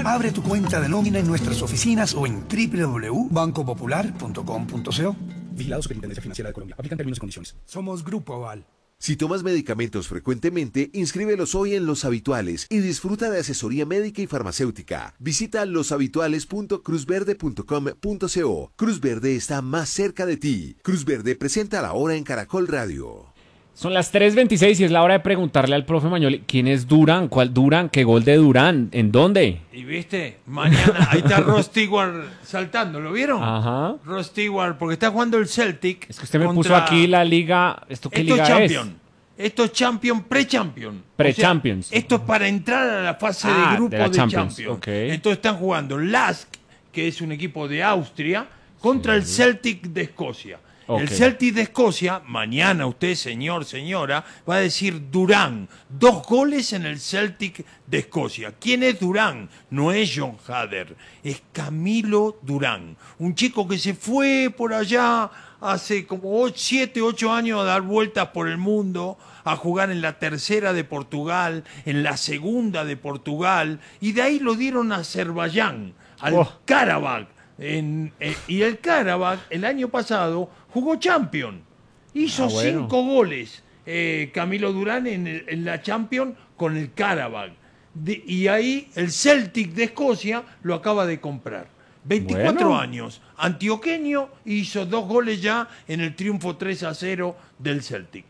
Abre tu cuenta de nómina en nuestras oficinas o en www.bancopopular.com.co. Vigilado Superintendencia Financiera de Colombia. Aplican términos y condiciones. Somos Grupo Aval. Si tomas medicamentos frecuentemente, inscríbelos hoy en Los Habituales y disfruta de asesoría médica y farmacéutica. Visita loshabituales.cruzverde.com.co. Cruz Verde está más cerca de ti. Cruz Verde presenta la hora en Caracol Radio. Son las 3:26 y es la hora de preguntarle al profe Mañoli, ¿quién es Durán? ¿Cuál Durán? ¿Qué gol de Durán? ¿En dónde? Y viste, mañana, ahí está Ross Stewart saltando, ¿lo vieron? Ajá. Ross Stewart, porque está jugando el Celtic. Es que usted me puso aquí la liga, ¿esto qué liga Champion. Esto es Champion, pre-Champion. Pre-Champions. O sea, esto es para entrar a la fase de grupo de Champions. Okay. Entonces están jugando Lask, que es un equipo de Austria, contra el Celtic de Escocia. Okay. El Celtic de Escocia, mañana usted, señor, señora, va a decir Durán. 2 goles en el Celtic de Escocia. ¿Quién es Durán? No es John Hader, es Camilo Durán. Un chico que se fue por allá hace como 7, 8 años a dar vueltas por el mundo, a jugar en la tercera de Portugal, en la segunda de Portugal, y de ahí lo dieron a Azerbaiyán, al Karabakh. Y el Karabakh el año pasado jugó Champion, hizo 5 goles Camilo Durán en la Champion con el Karabakh, y ahí el Celtic de Escocia lo acaba de comprar. 24 años, antioqueño, hizo 2 goles ya en el triunfo 3-0 del Celtic.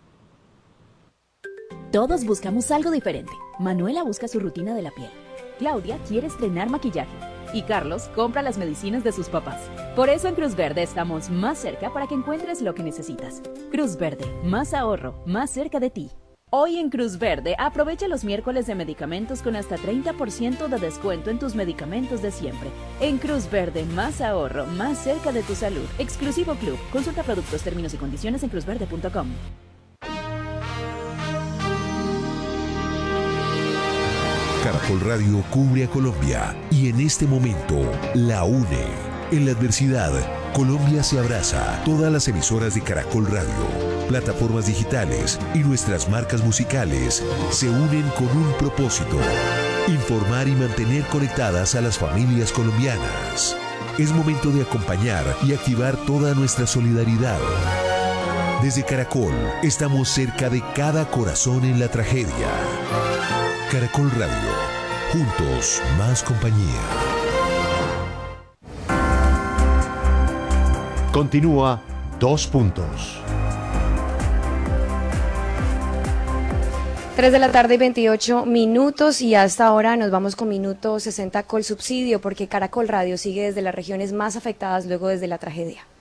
Todos buscamos algo diferente. Manuela busca su rutina de la piel. Claudia quiere estrenar maquillaje. Y Carlos compra las medicinas de sus papás. Por eso en Cruz Verde estamos más cerca para que encuentres lo que necesitas. Cruz Verde, más ahorro, más cerca de ti. Hoy en Cruz Verde, aprovecha los miércoles de medicamentos con hasta 30% de descuento en tus medicamentos de siempre. En Cruz Verde, más ahorro, más cerca de tu salud. Exclusivo Club. Consulta productos, términos y condiciones en cruzverde.com. Caracol Radio cubre a Colombia y en este momento la une. En la adversidad, Colombia se abraza. Todas las emisoras de Caracol Radio, plataformas digitales y nuestras marcas musicales se unen con un propósito: informar y mantener conectadas a las familias colombianas. Es momento de acompañar y activar toda nuestra solidaridad. Desde Caracol, estamos cerca de cada corazón en la tragedia. Caracol Radio, juntos más compañía. Continúa 2 puntos. 3 de la tarde y 28 minutos y hasta ahora nos vamos con minuto 60 Colsubsidio porque Caracol Radio sigue desde las regiones más afectadas luego desde la tragedia.